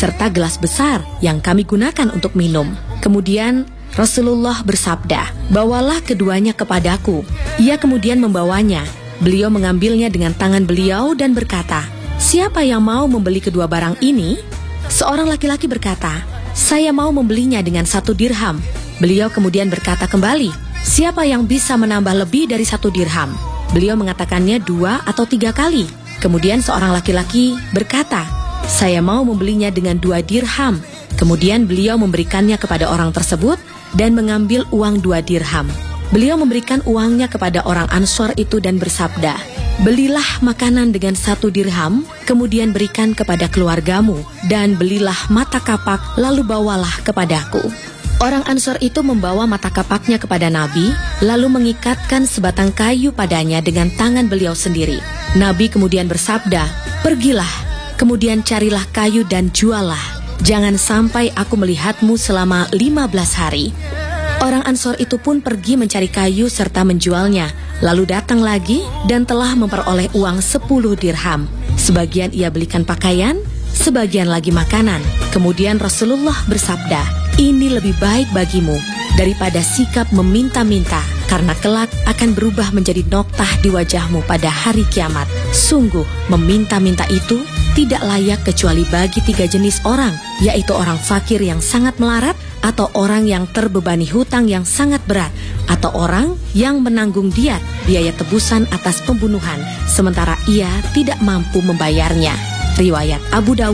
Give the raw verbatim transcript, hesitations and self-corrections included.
serta gelas besar yang kami gunakan untuk minum. Kemudian Rasulullah bersabda, "Bawalah keduanya kepadaku." Ia kemudian membawanya. Beliau mengambilnya dengan tangan beliau dan berkata, "Siapa yang mau membeli kedua barang ini?" Seorang laki-laki berkata, "Saya mau membelinya dengan satu dirham." Beliau kemudian berkata kembali, "Siapa yang bisa menambah lebih dari satu dirham?" Beliau mengatakannya dua atau tiga kali. Kemudian seorang laki-laki berkata, "Saya mau membelinya dengan dua dirham." Kemudian beliau memberikannya kepada orang tersebut dan mengambil uang dua dirham. Beliau memberikan uangnya kepada orang Ansor itu dan bersabda, "Belilah makanan dengan satu dirham, kemudian berikan kepada keluargamu, dan belilah mata kapak, lalu bawalah kepadaku." Orang Ansor itu membawa mata kapaknya kepada Nabi, lalu mengikatkan sebatang kayu padanya dengan tangan beliau sendiri. Nabi kemudian bersabda, "Pergilah, kemudian carilah kayu dan juallah. Jangan sampai aku melihatmu selama lima belas hari." Orang Ansor itu pun pergi mencari kayu serta menjualnya, lalu datang lagi dan telah memperoleh uang sepuluh dirham. Sebagian ia belikan pakaian, sebagian lagi makanan. Kemudian Rasulullah bersabda, "Ini lebih baik bagimu daripada sikap meminta-minta, karena kelak akan berubah menjadi noktah di wajahmu pada hari kiamat. Sungguh, meminta-minta itu tidak layak kecuali bagi tiga jenis orang, yaitu orang fakir yang sangat melarat, atau orang yang terbebani hutang yang sangat berat, atau orang yang menanggung diat, biaya tebusan atas pembunuhan, sementara ia tidak mampu membayarnya." Riwayat Abu Dawud